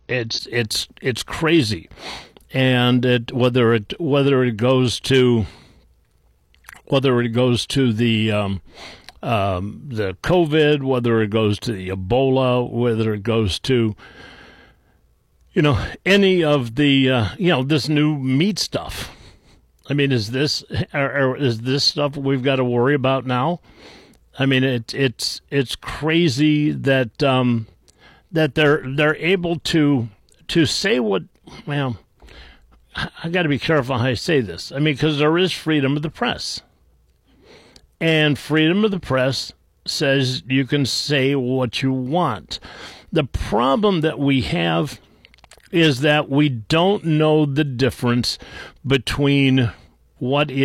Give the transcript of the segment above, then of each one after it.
It's crazy, and whether it goes to the COVID, whether it goes to the Ebola, whether it goes to any of the this new meat stuff. I mean, is this stuff we've got to worry about now? I mean, it's crazy that that they're able to say what. Well, I got to be careful how I say this. I mean, because there is freedom of the press, and freedom of the press says you can say what you want. The problem that we have is that we don't know the difference between what's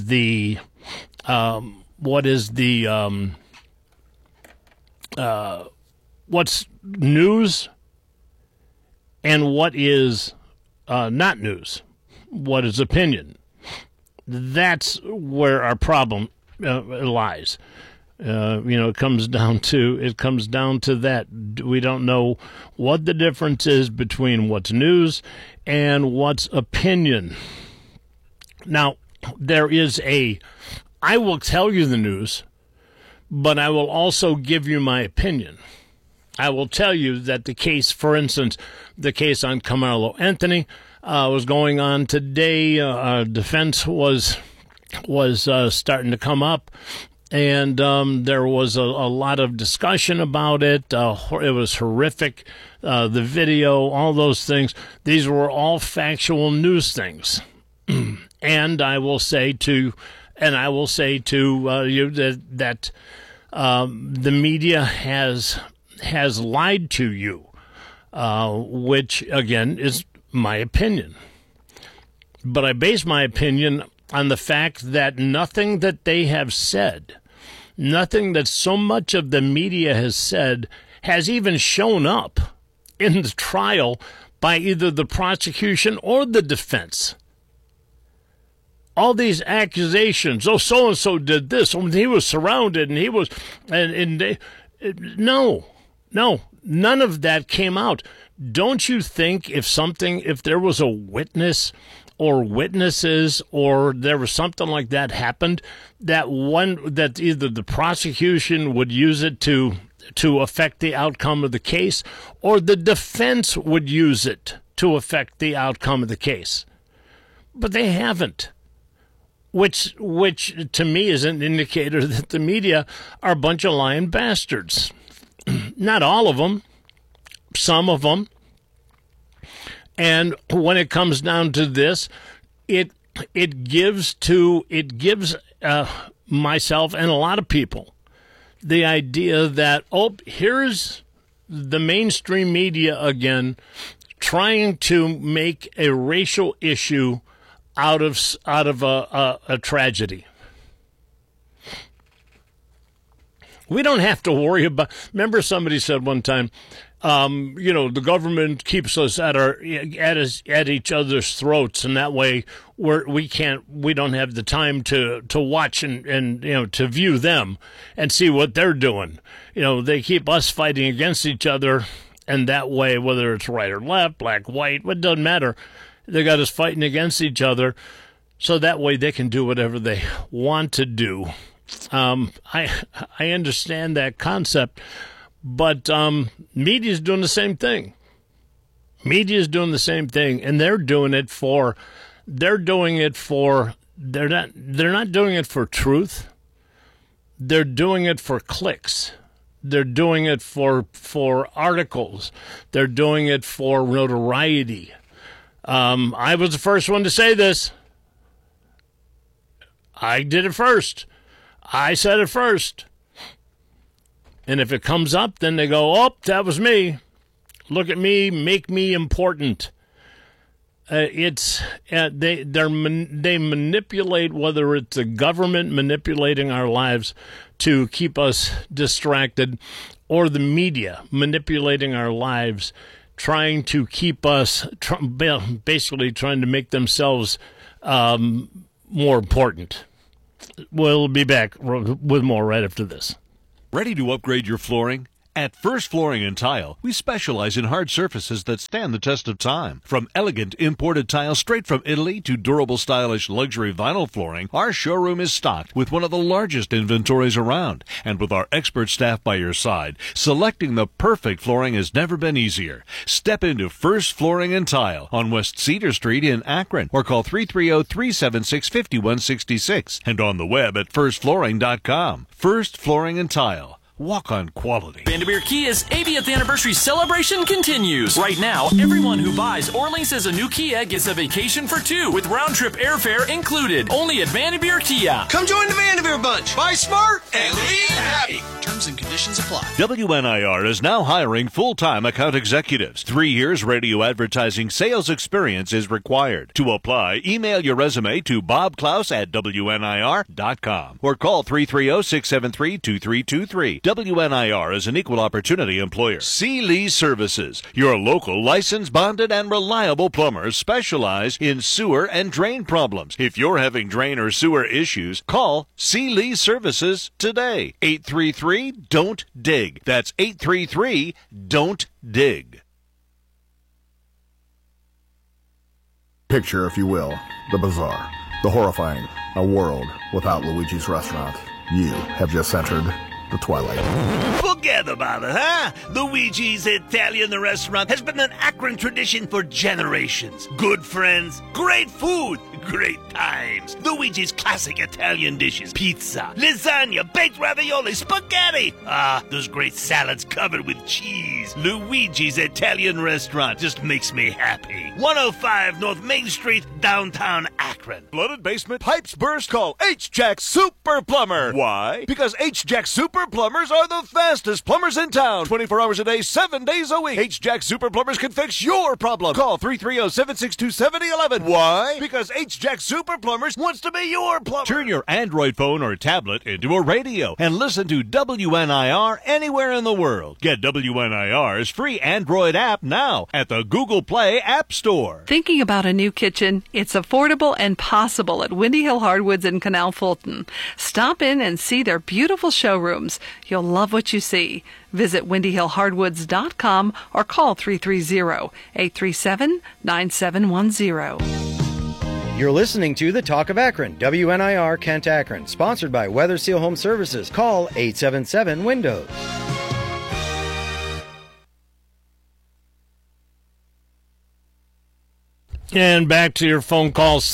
news and what is not news, what is opinion. That's where our problem lies. It comes down to that. We don't know what the difference is between what's news and what's opinion. Now, I will tell you the news, but I will also give you my opinion. I will tell you that the case, for instance, the case on Carmelo Anthony was going on today. Defense was starting to come up. And there was a lot of discussion about it. It was horrific. The video, all those things. These were all factual news things. And I will say to you that the media has lied to you, which again is my opinion. But I base my opinion on the fact that nothing that they have said, nothing that so much of the media has said, has even shown up in the trial by either the prosecution or the defense. All these accusations, so-and-so did this, he was surrounded, and he was, no, none of that came out. Don't you think if there was a witness or witnesses, or there was something like that happened, that either the prosecution would use it to affect the outcome of the case, or the defense would use it to affect the outcome of the case? But they haven't, which to me is an indicator that the media are a bunch of lying bastards. Not all of them, some of them. And when it comes down to this, it gives myself and a lot of people the idea that, here's the mainstream media again trying to make a racial issue out of a tragedy. We don't have to worry about. Remember, somebody said one time, the government keeps us at each other's throats, and that way we don't have the time to watch and to view them and see what they're doing. They keep us fighting against each other, and that way, whether it's right or left, black, white, it doesn't matter. They got us fighting against each other, so that way they can do whatever they want to do. I understand that concept. But media is doing the same thing. Media is doing the same thing, and they're not doing it for truth. They're doing it for clicks. They're doing it for articles. They're doing it for notoriety. I was the first one to say this. I did it first. I said it first. And if it comes up, then they go, that was me. Look at me, make me important. They manipulate, whether it's the government manipulating our lives to keep us distracted, or the media manipulating our lives, trying to keep us, basically trying to make themselves more important. We'll be back with more right after this. Ready to upgrade your flooring? At First Flooring and Tile, we specialize in hard surfaces that stand the test of time. From elegant imported tile straight from Italy to durable, stylish luxury vinyl flooring, our showroom is stocked with one of the largest inventories around. And with our expert staff by your side, selecting the perfect flooring has never been easier. Step into First Flooring and Tile on West Cedar Street in Akron or call 330-376-5166 and on the web at firstflooring.com. First Flooring and Tile. Walk on quality. Vanderbeer Kia's 80th anniversary celebration continues. Right now, everyone who buys or leases a new Kia gets a vacation for two with round-trip airfare included. Only at Vanderbeer Kia. Come join the Vanderbeer Bunch. Buy smart and leave happy. Terms and conditions apply. WNIR is now hiring full-time account executives. 3 years radio advertising sales experience is required. To apply, email your resume to bobklaus@WNIR.com or call 330-673-2323. WNIR is an equal opportunity employer. C. Lee Services, your local licensed, bonded, and reliable plumbers specialize in sewer and drain problems. If you're having drain or sewer issues, call C. Lee Services today. 833-DON'T-DIG. That's 833-DON'T-DIG. Picture, if you will, the bizarre, the horrifying, a world without Luigi's Restaurant. You have just entered the twilight. Forget about it, huh? Luigi's Italian Restaurant has been an Akron tradition for generations. Good friends, great food, great times. Luigi's classic Italian dishes: pizza, lasagna, baked ravioli, spaghetti. Ah, those great salads covered with cheese. Luigi's Italian Restaurant just makes me happy. 105 North Main Street, downtown Akron. Flooded basement, pipes burst, call H-Jack Super Plumber. Why? Because H-Jack Super Plumbers are the fastest plumbers in town. 24 hours a day, 7 days a week. H-Jack Super Plumbers can fix your problem. Call 330-762-7011. Why? Because H-Jack Super Plumbers wants to be your plumber. Turn your Android phone or tablet into a radio and listen to WNIR anywhere in the world. Get WNIR's free Android app now at the Google Play App Store. Thinking about a new kitchen? It's affordable and possible at Windy Hill Hardwoods in Canal Fulton. Stop in and see their beautiful showrooms. You'll love what you see. Visit windyhillhardwoods.com or call 330-837-9710. You're listening to The Talk of Akron, WNIR Kent Akron, sponsored by Weather Seal Home Services. Call 877-WINDOWS. And back to your phone calls,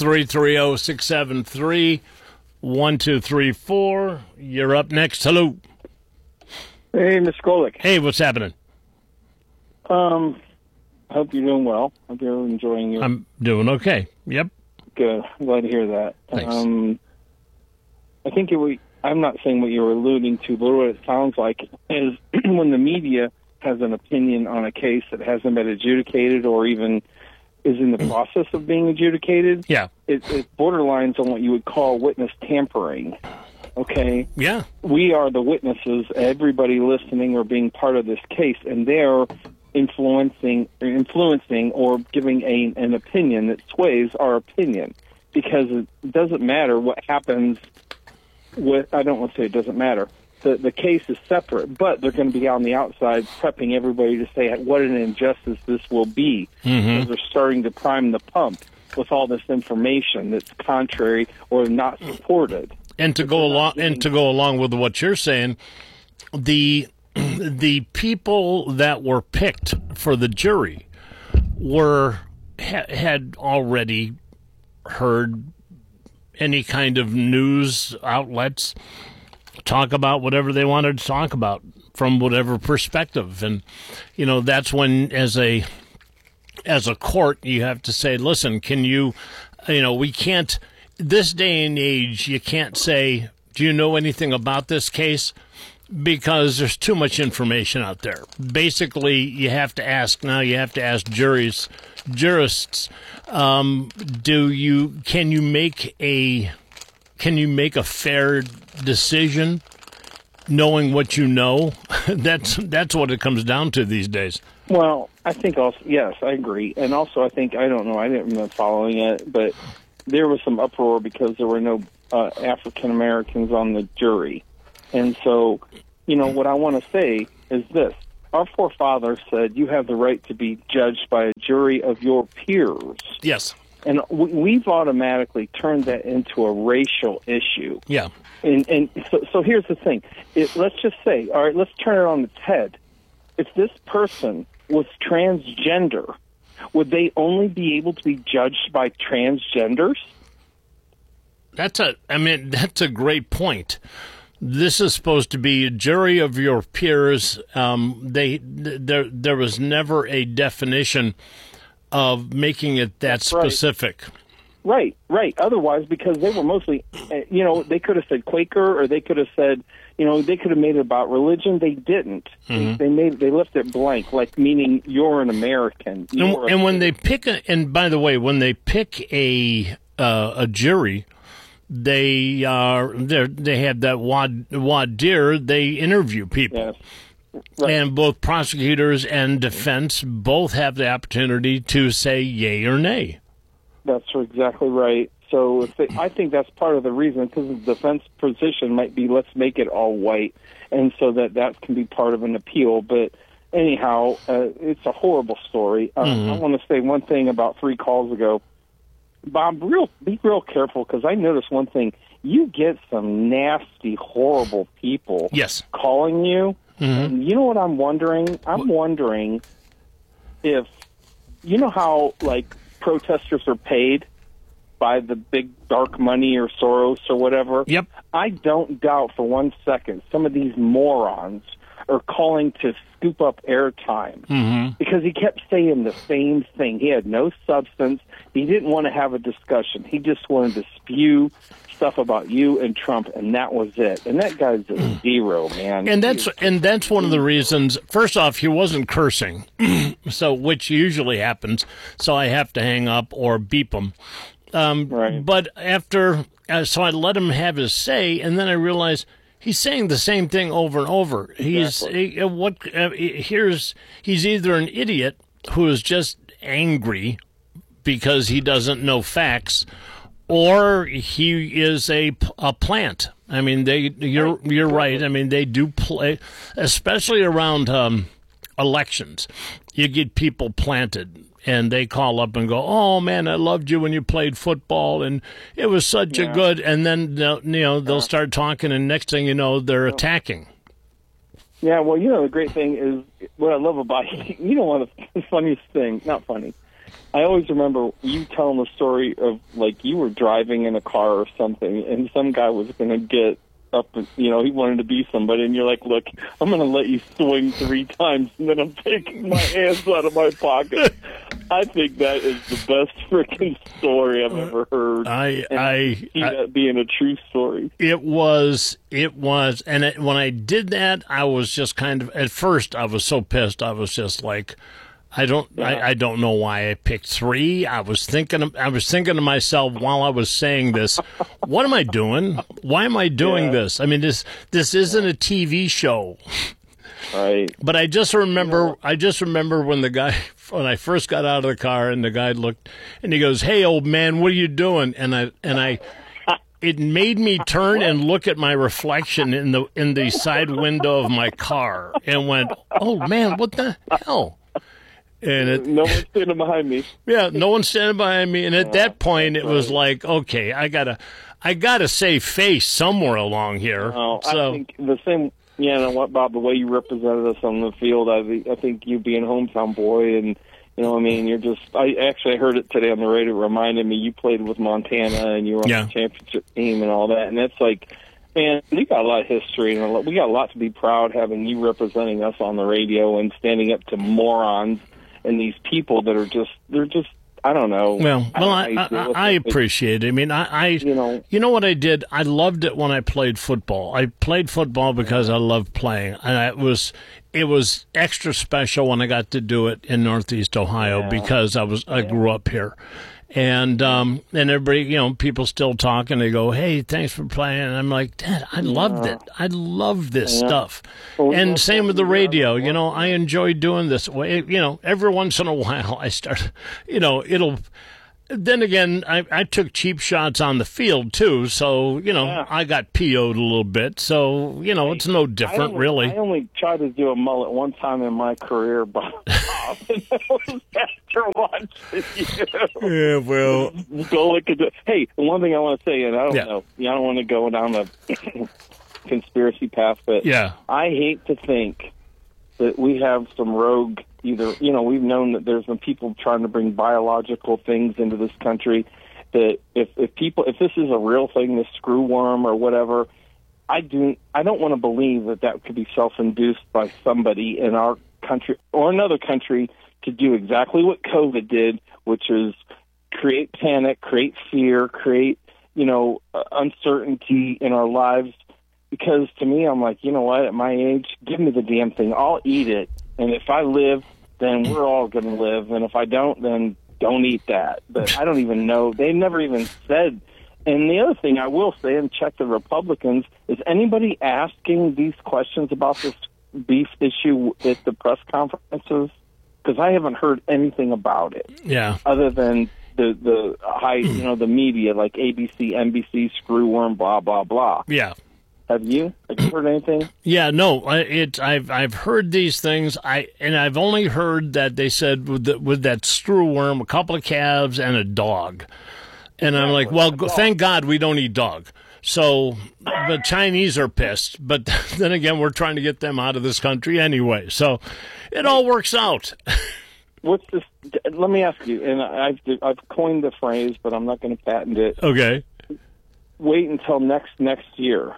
330-673-1234. You're up next. Hello. Hey, Mr. Golick. Hey, what's happening? I hope you're doing well. Hope you're enjoying your... I'm doing okay. Yep. Good. I'm glad to hear that. Thanks. I think I'm not saying what you're alluding to, but what it sounds like is when the media has an opinion on a case that hasn't been adjudicated or even is in the process of being adjudicated, yeah, it borderlines on what you would call witness tampering. Okay? Yeah. We are the witnesses, everybody listening or being part of this case, and they're influencing or giving an opinion that sways our opinion, because it doesn't matter what happens with, I don't want to say it doesn't matter. The case is separate, but they're going to be on the outside prepping everybody to say what an injustice this will be. Mm-hmm. So they're starting to prime the pump with all this information that's contrary or not supported. And to go along with what you're saying, the people that were picked for the jury had already heard any kind of news outlets talk about whatever they wanted to talk about from whatever perspective. And, that's when as a court, you have to say, listen, we can't, this day and age, you can't say, do you know anything about this case? Because there's too much information out there. Basically, you have to ask jurists, can you make a fair decision knowing what you know? That's what it comes down to these days. Well, I think also, yes, I agree. And also I think, I don't know, I didn't remember following it, but there was some uproar because there were no African Americans on the jury. And so, what I want to say is this. Our forefathers said you have the right to be judged by a jury of your peers. Yes. And we've automatically turned that into a racial issue. Yeah. And so here's the thing. Let's just say, all right, let's turn it on its head. If this person was transgender, would they only be able to be judged by transgenders? That's a great point. This is supposed to be a jury of your peers. There was never a definition of making it that specific. Right. Otherwise, because they were mostly, they could have said Quaker, or they could have said, they could have made it about religion. They didn't. Mm-hmm. They left it blank, like meaning you're an American. And when they pick by the way, when they pick a jury, they have that voir dire. They interview people. Yes. Right. And both prosecutors and defense both have the opportunity to say yay or nay. That's exactly right. So I think that's part of the reason, because the defense position might be, let's make it all white, and so that can be part of an appeal. But anyhow, it's a horrible story. I want to say one thing about 3 calls ago. Bob, be real careful, because I noticed one thing. You get some nasty, horrible people calling you. Mm-hmm. And you know what I'm wondering? I'm wondering if, you know how, like, protesters are paid by the big dark money or Soros or whatever? Yep. I don't doubt for 1 second some of these morons are calling to scoop up airtime, because he kept saying the same thing. He had no substance. He didn't want to have a discussion. He just wanted to spew stuff about you and Trump, and that was it. And that guy's a zero, man. And that's one of the reasons. First off, he wasn't cursing, so which usually happens. So I have to hang up or beep him. Right. But after, so I let him have his say, and then I realized he's saying the same thing over and over. He's he's either an idiot who is just angry because he doesn't know facts, or he is a plant. I mean, you're right. I mean, they do play, especially around elections. You get people planted, and they call up and go, "Oh man, I loved you when you played football, and it was such a good." And then they'll start talking, and next thing you know, they're attacking. Yeah, well, the great thing is what I love about one of the funniest thing. Not funny. I always remember you telling the story of, like, you were driving in a car or something, and some guy was going to get up, he wanted to be somebody, and you're like, look, I'm going to let you swing 3 times, and then I'm taking my hands out of my pocket. I think that is the best freaking story I've ever heard. I see that being a true story. It was, and when I did that, I was just kind of, at first, I was so pissed, I was just like, I don't know why I picked 3. I was thinking to myself while I was saying this, what am I doing? Why am I doing this? I mean, this isn't a TV show. Right. But I just remember when I first got out of the car, and the guy looked and he goes, "Hey old man, what are you doing?" And I it made me turn and look at my reflection in the side window of my car and went, "Oh man, what the hell?" And no one's standing behind me. Yeah, no one's standing behind me. And at that point, it was like, okay, I gotta save face somewhere along here. So I think the same. You know what, Bob? The way you represented us on the field, I think you being a hometown boy, and you're just. I actually heard it today on the radio. It reminded me you played with Montana, and you were on the championship team and all that. And that's like, man, we got a lot of history, and we got a lot to be proud having you representing us on the radio and standing up to morons and these people that are they're just, I don't know. Well, I appreciate it. I mean, you know what I did? I loved it when I played football. I played football because I loved playing, and it was extra special when I got to do it in Northeast Ohio because I grew up here. And everybody, people still talk, and they go, "Hey, thanks for playing." And I'm like, "Dad, I loved it. I love this stuff." And same with the radio. I enjoy doing this. Every once in a while, I start. then again, I took cheap shots on the field, too, so, I got PO'd a little bit. So, it's no different, really. I only tried to do a mullet one time in my career, but it was after watching you. Yeah, well. Go look at hey, one thing I want to say, and I don't know, I don't want to go down the conspiracy path, but I hate to think that we have some rogue, we've known that there's been people trying to bring biological things into this country, that if this is a real thing, this screw worm or whatever, I don't want to believe that could be self-induced by somebody in our country or another country to do exactly what COVID did, which is create panic, create fear, create, uncertainty in our lives. Because to me, I'm like, you know what, at my age, give me the damn thing. I'll eat it. And if I live, then we're all going to live. And if I don't, then don't eat that. But I don't even know. They never even said. And the other thing I will say, and check the Republicans, is anybody asking these questions about this beef issue at the press conferences? Because I haven't heard anything about it. Yeah. Other than the high, the media, like ABC, NBC, screwworm, blah, blah, blah. Yeah. Have you heard anything? Yeah, no. I've heard these things. I've only heard that they said with that screw worm, a couple of calves and a dog. And I'm like, well, thank God we don't eat dog. So the Chinese are pissed, but then again, we're trying to get them out of this country anyway. So it all works out. What's this? Let me ask you, and I've coined the phrase, but I'm not going to patent it. Okay. Wait until next year.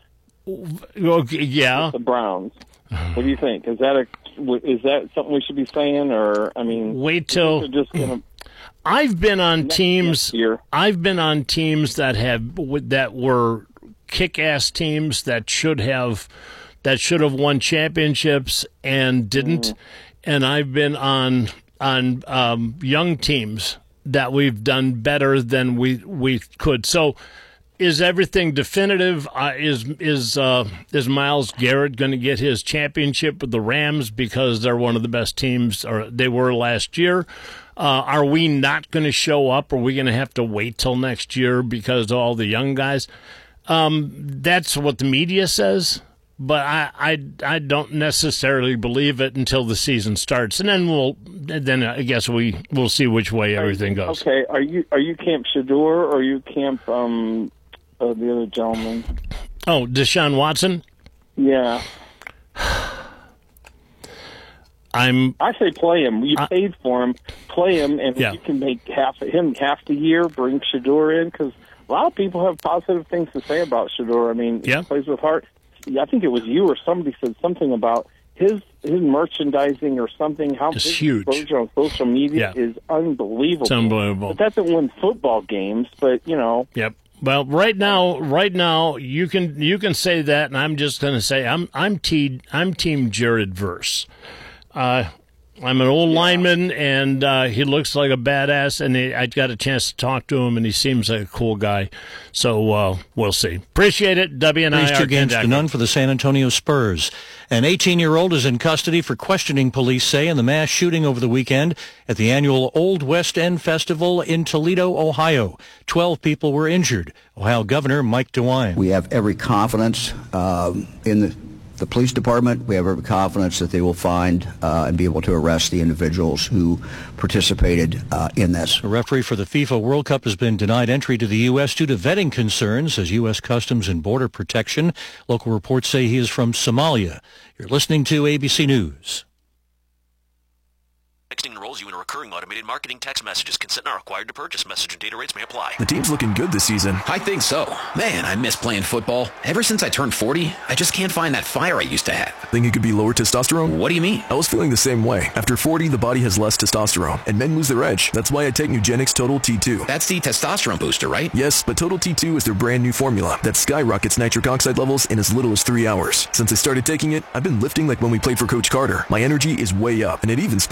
Okay, yeah. The Browns. What do you think? Is that something we should be saying, or wait till? Just gonna I've been on teams. I've been on teams that were kick-ass teams that should have won championships and didn't, and I've been on young teams that we've done better than we could. So. Is everything definitive? Is Myles Garrett going to get his championship with the Rams because they're one of the best teams, or they were last year? Are we not going to show up? Are we going to have to wait till next year because of all the young guys? That's what the media says, but I don't necessarily believe it until the season starts, and then I guess we'll see which way everything goes. Okay, are you Camp Shador or are you Camp the other gentleman? Oh, Deshaun Watson? Yeah. I say play him. You paid for him. Play him, and you can make half the year, bring Shador in, because a lot of people have positive things to say about Shador. He plays with heart. I think it was you or somebody said something about his merchandising or something. How it's his huge. Exposure on social media is unbelievable. It's unbelievable. But that doesn't win football games, but Yep. Well, right now, you can say that, and I'm just going to say I'm Team Jared Verse. I'm an old lineman, and he looks like a badass, and I got a chance to talk to him, and he seems like a cool guy. So we'll see. Appreciate it. WNIR. 2 games to none for the San Antonio Spurs. An 18-year-old is in custody for questioning, police say, in the mass shooting over the weekend at the annual Old West End Festival in Toledo, Ohio. 12 people were injured. Ohio Governor Mike DeWine. We have every confidence in the police department. We have every confidence that they will find and be able to arrest the individuals who participated in this. A referee for the FIFA World Cup has been denied entry to the U.S. due to vetting concerns as U.S. Customs and Border Protection. Local reports say he is from Somalia. You're listening to ABC News. Texting enrolls you in a recurring automated marketing text messages. Consent not required to purchase. Message and data rates may apply. The team's looking good this season. I think so. Man, I miss playing football. Ever since I turned 40, I just can't find that fire I used to have. Think it could be lower testosterone? What do you mean? I was feeling the same way. After 40, the body has less testosterone, and men lose their edge. That's why I take Nugenix Total T2. That's the testosterone booster, right? Yes, but Total T2 is their brand new formula that skyrockets nitric oxide levels in as little as 3 hours. Since I started taking it, I've been lifting like when we played for Coach Carter. My energy is way up, and it even spiced up things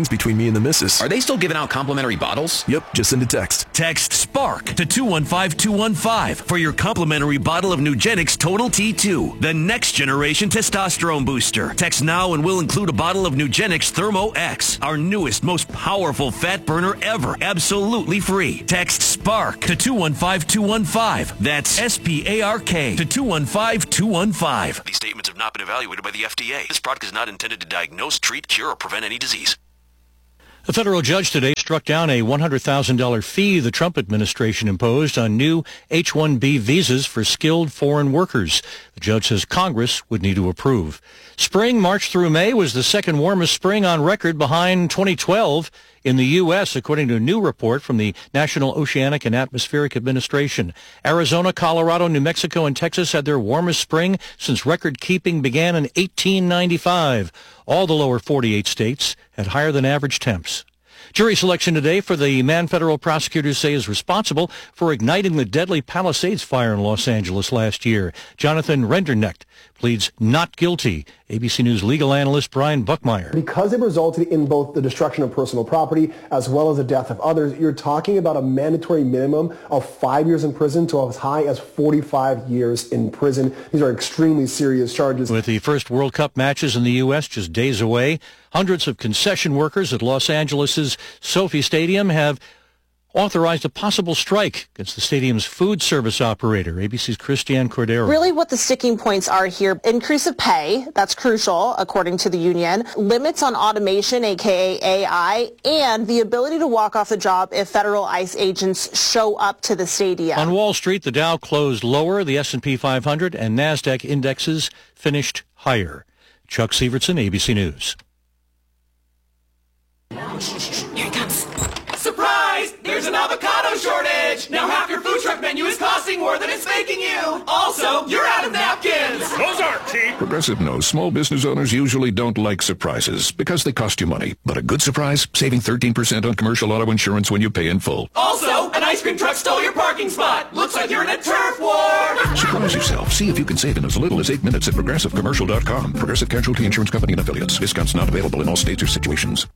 things between me and the missus. Are they still giving out complimentary bottles? Yep, just send a text. Text SPARK to 215-215 for your complimentary bottle of Nugenix Total T2, the next generation testosterone booster. Text now and we'll include a bottle of Nugenix Thermo X, our newest, most powerful fat burner ever, absolutely free. Text SPARK to 215-215. That's SPARK to 215-215. These statements have not been evaluated by the FDA. This product is not intended to diagnose, treat, cure, or prevent any disease. A federal judge today struck down a $100,000 fee the Trump administration imposed on new H-1B visas for skilled foreign workers. The judge says Congress would need to approve. Spring, March through May, was the second warmest spring on record behind 2012 in the U.S., according to a new report from the National Oceanic and Atmospheric Administration. Arizona, Colorado, New Mexico, and Texas had their warmest spring since record-keeping began in 1895. All the lower 48 states had higher than average temps. Jury selection today for the man federal prosecutors say is responsible for igniting the deadly Palisades fire in Los Angeles last year. Jonathan Rendernecht pleads not guilty. ABC News legal analyst Brian Buckmeyer. Because it resulted in both the destruction of personal property as well as the death of others, you're talking about a mandatory minimum of 5 years in prison to as high as 45 years in prison. These are extremely serious charges. With the first World Cup matches in the U.S. just days away, hundreds of concession workers at Los Angeles' Sophie Stadium have authorized a possible strike against the stadium's food service operator. ABC's Christiane Cordero. Really what the sticking points are here, increase of pay, that's crucial according to the union, limits on automation, aka AI, and the ability to walk off the job if federal ICE agents show up to the stadium. On Wall Street, the Dow closed lower, the S&P 500 and NASDAQ indexes finished higher. Chuck Sievertson, ABC News. Here it comes. Surprise! There's an avocado shortage! Now half your food truck menu is costing more than it's making you! Also, you're out of napkins! Those aren't cheap! Progressive knows small business owners usually don't like surprises because they cost you money. But a good surprise? Saving 13% on commercial auto insurance when you pay in full. Also, an ice cream truck stole your parking spot! Looks like you're in a turf war! Surprise yourself. See if you can save in as little as 8 minutes at ProgressiveCommercial.com. Progressive Casualty Insurance Company and Affiliates. Discounts not available in all states or situations.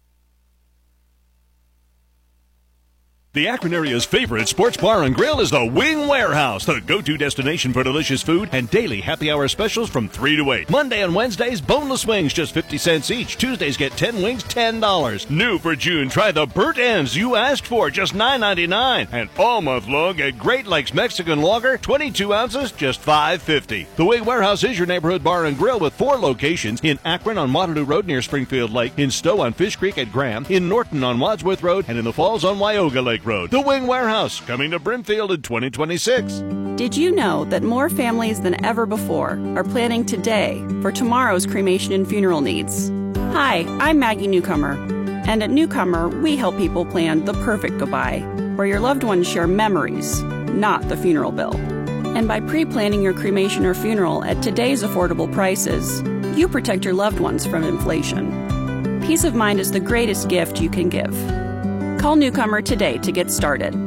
The Akron area's favorite sports bar and grill is the Wing Warehouse, the go-to destination for delicious food and daily happy hour specials from 3 to 8. Monday and Wednesdays, boneless wings, just 50 cents each. Tuesdays, get 10 wings, $10. New for June, try the burnt ends you asked for, just $9.99. And all month long, get Great Lakes Mexican Lager, 22 ounces, just $5.50. The Wing Warehouse is your neighborhood bar and grill with 4 locations: in Akron on Waterloo Road near Springfield Lake, in Stowe on Fish Creek at Graham, in Norton on Wadsworth Road, and in the Falls on Wyoga Lake Road. The Wing Warehouse, coming to Brimfield in 2026. Did you know that more families than ever before are planning today for tomorrow's cremation and funeral needs? Hi, I'm Maggie Newcomer, and at Newcomer, we help people plan the perfect goodbye, where your loved ones share memories, not the funeral bill. And by pre-planning your cremation or funeral at today's affordable prices, you protect your loved ones from inflation. Peace of mind is the greatest gift you can give. Call Newcomer today to get started.